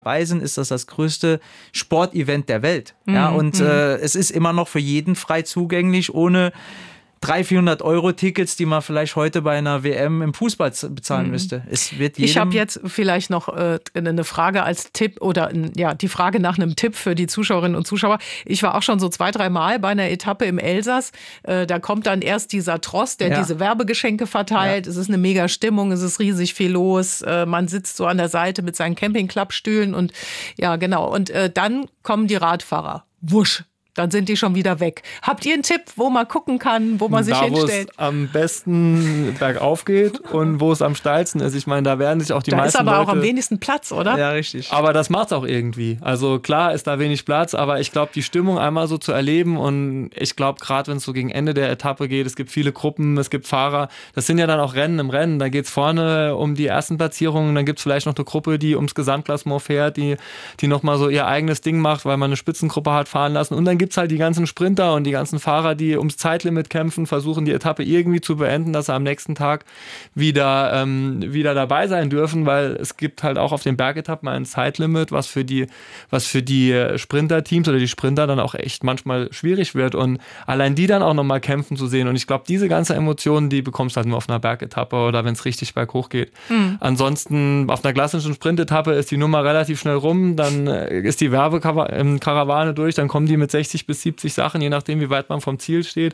sind, ist das größte Sportevent der Welt. Ja, und es ist immer noch für jeden frei zugänglich, ohne 300-400 Euro Tickets, die man vielleicht heute bei einer WM im Fußball bezahlen müsste. Es wird ich habe jetzt vielleicht noch eine Frage als Tipp oder die Frage nach einem Tipp für die Zuschauerinnen und Zuschauer. Ich war auch schon so 2-3 Mal bei einer Etappe im Elsass. Da kommt dann erst dieser Tross, der diese Werbegeschenke verteilt. Es ist eine mega Stimmung, es ist riesig viel los. Man sitzt so an der Seite mit seinen Campingklappstühlen und ja, genau. Und dann kommen die Radfahrer. Wusch. Dann sind die schon wieder weg. Habt ihr einen Tipp, wo man gucken kann, wo man sich hinstellt? Wo es am besten bergauf geht und wo es am steilsten ist. Ich meine, da werden sich auch die meisten Leute... Da ist aber auch am wenigsten Platz, oder? Ja, richtig. Aber das macht es auch irgendwie. Also klar ist da wenig Platz, aber ich glaube, die Stimmung einmal so zu erleben und ich glaube, gerade wenn es so gegen Ende der Etappe geht, es gibt viele Gruppen, es gibt Fahrer. Das sind ja dann auch Rennen im Rennen. Da geht es vorne um die ersten Platzierungen, dann gibt es vielleicht noch eine Gruppe, die ums Gesamtklassement fährt, die nochmal so ihr eigenes Ding macht, weil man eine Spitzengruppe hat fahren lassen. Und dann gibt es halt die ganzen Sprinter und die ganzen Fahrer, die ums Zeitlimit kämpfen, versuchen die Etappe irgendwie zu beenden, dass sie am nächsten Tag wieder dabei sein dürfen, weil es gibt halt auch auf den Bergetappen ein Zeitlimit, was für die Sprinterteams oder die Sprinter dann auch echt manchmal schwierig wird und allein die dann auch nochmal kämpfen zu sehen und ich glaube, diese ganze Emotionen, die bekommst du halt nur auf einer Bergetappe oder wenn es richtig berghoch geht. Ansonsten auf einer klassischen Sprintetappe ist die Nummer relativ schnell rum, dann ist die Werbekarawane durch, dann kommen die mit 60 bis 70 Sachen, je nachdem, wie weit man vom Ziel steht.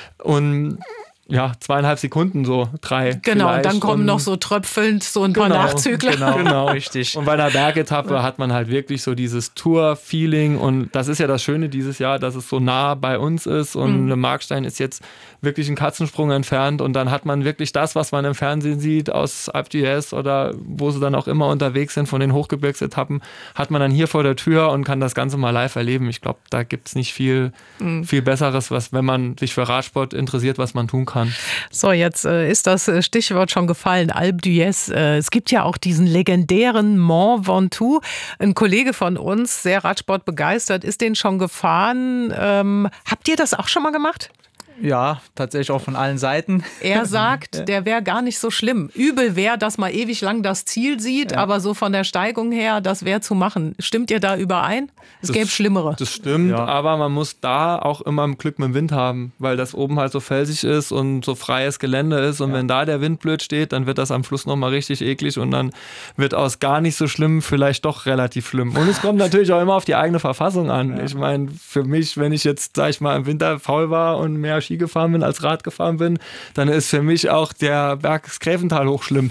Und ja, 2,5 Sekunden, so 3. Genau, und dann kommen noch so tröpfelnd so ein paar Nachzügler. Genau, richtig. Und bei einer Bergetappe hat man halt wirklich so dieses Tour-Feeling und das ist ja das Schöne dieses Jahr, dass es so nah bei uns ist und eine Markstein ist jetzt wirklich ein Katzensprung entfernt und dann hat man wirklich das, was man im Fernsehen sieht aus Alpe d'Huez oder wo sie dann auch immer unterwegs sind von den Hochgebirgsetappen, hat man dann hier vor der Tür und kann das Ganze mal live erleben. Ich glaube, da gibt es nicht viel Besseres, wenn man sich für Radsport interessiert, was man tun kann. So, jetzt ist das Stichwort schon gefallen, Alpe d'Huez. Es gibt ja auch diesen legendären Mont Ventoux. Ein Kollege von uns, sehr Radsport begeistert, ist den schon gefahren. Habt ihr das auch schon mal gemacht? Ja, tatsächlich auch von allen Seiten. Er sagt, der wäre gar nicht so schlimm. Übel wäre, dass man ewig lang das Ziel sieht, aber so von der Steigung her, das wäre zu machen. Stimmt ihr da überein? Es gäbe Schlimmere. Das stimmt, aber man muss da auch immer Glück mit dem Wind haben, weil das oben halt so felsig ist und so freies Gelände ist und wenn da der Wind blöd steht, dann wird das am Schluss nochmal richtig eklig und dann wird aus gar nicht so schlimm vielleicht doch relativ schlimm. Und es kommt natürlich auch immer auf die eigene Verfassung an. Ja. Ich meine, für mich, wenn ich jetzt, sag ich mal, im Winter faul war und mehr Ski gefahren bin, als Rad gefahren bin, dann ist für mich auch der Berg Gräfental hochschlimm.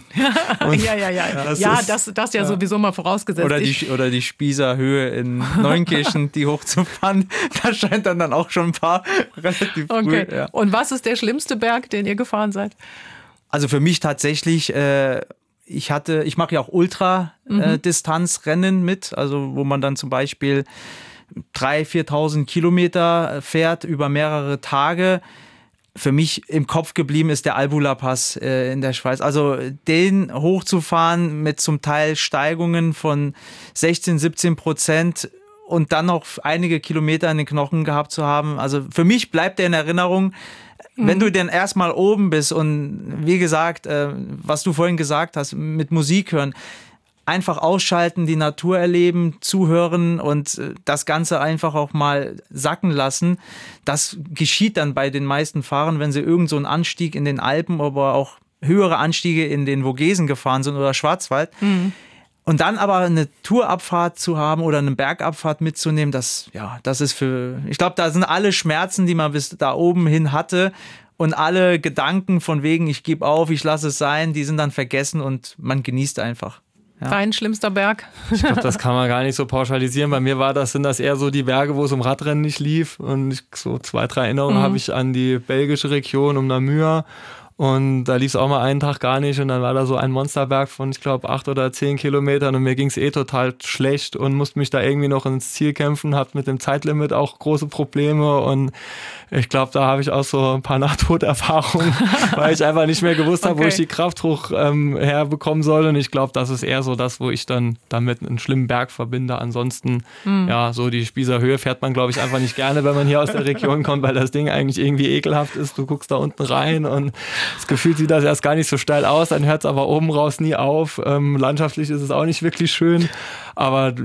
Das ja sowieso mal vorausgesetzt. Oder die Spießer Höhe in Neunkirchen, die hochzufahren, da scheint dann auch schon ein paar relativ früh. Okay. Ja. Und was ist der schlimmste Berg, den ihr gefahren seid? Also für mich tatsächlich, ich mache ja auch Ultradistanzrennen mit, also wo man dann zum Beispiel 3.000, 4.000 Kilometer fährt über mehrere Tage. Für mich im Kopf geblieben ist der Albula-Pass in der Schweiz. Also den hochzufahren mit zum Teil Steigungen von 16-17% und dann noch einige Kilometer in den Knochen gehabt zu haben. Also für mich bleibt der in Erinnerung, wenn du denn erstmal oben bist und wie gesagt, was du vorhin gesagt hast, mit Musik hören, einfach ausschalten, die Natur erleben, zuhören und das Ganze einfach auch mal sacken lassen. Das geschieht dann bei den meisten Fahrern, wenn sie irgend so einen Anstieg in den Alpen, aber auch höhere Anstiege in den Vogesen gefahren sind oder Schwarzwald. Und dann aber eine Tourabfahrt zu haben oder eine Bergabfahrt mitzunehmen, das ist ich glaube, da sind alle Schmerzen, die man bis da oben hin hatte und alle Gedanken von wegen, ich gebe auf, ich lasse es sein, die sind dann vergessen und man genießt einfach. Ja. Dein schlimmster Berg? Ich glaube, das kann man gar nicht so pauschalisieren. Bei mir sind das eher so die Berge, wo es um Radrennen nicht lief. Und so 2, 3 Erinnerungen habe ich an die belgische Region um Namur. Und da lief es auch mal einen Tag gar nicht und dann war da so ein Monsterberg von, ich glaube, 8 oder 10 Kilometern und mir ging es total schlecht und musste mich da irgendwie noch ins Ziel kämpfen, habe mit dem Zeitlimit auch große Probleme und ich glaube, da habe ich auch so ein paar Nahtoderfahrungen, weil ich einfach nicht mehr gewusst habe, wo ich die Kraft hoch herbekommen soll und ich glaube, das ist eher so das, wo ich dann damit einen schlimmen Berg verbinde. Ansonsten, so die Spießer Höhe fährt man, glaube ich, einfach nicht gerne, wenn man hier aus der Region kommt, weil das Ding eigentlich irgendwie ekelhaft ist. Du guckst da unten rein und das Gefühl sieht das erst gar nicht so steil aus, dann hört es aber oben raus nie auf. Landschaftlich ist es auch nicht wirklich schön, aber